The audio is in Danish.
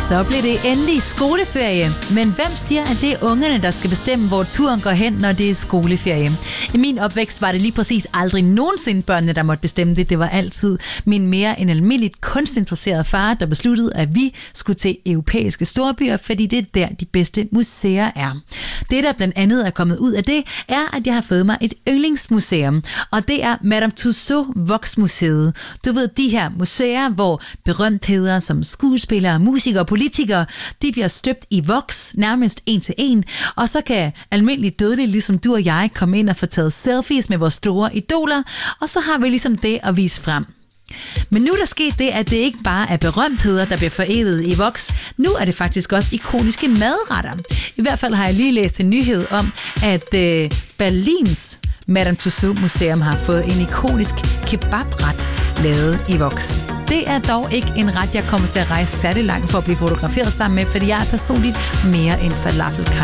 Så bliver det endelig skoleferie. Men hvem siger, at det er ungerne, der skal bestemme, hvor turen går hen, når det er skoleferie? I min opvækst var det lige præcis aldrig nogensinde børnene, der måtte bestemme det. Det var altid min mere end almindeligt kunstinteresserede far, der besluttede, at vi skulle til europæiske storbyer, fordi det er der, de bedste museer er. Det, der blandt andet er kommet ud af det, er, at jeg har fået mig et yndlingsmuseum. Og det er Madame Tussauds Voksmuseet. Du ved, de her museer, hvor berømtheder som skuespillere, musikere og politikere, de bliver støbt i voks, nærmest en til en, og så kan almindeligt dødelige, ligesom du og jeg, komme ind og få taget selfies med vores store idoler, og så har vi ligesom det at vise frem. Men nu er der sket det, at det ikke bare er berømtheder, der bliver forevet i voks. Nu er det faktisk også ikoniske madretter. I hvert fald har jeg lige læst en nyhed om, at Berlins Madame Tussauds Museum har fået en ikonisk kebabret lavet i voks. Det er dog ikke en ret, jeg kommer til at rejse særlig langt for at blive fotograferet sammen med, fordi jeg er personligt mere en falafelkaj.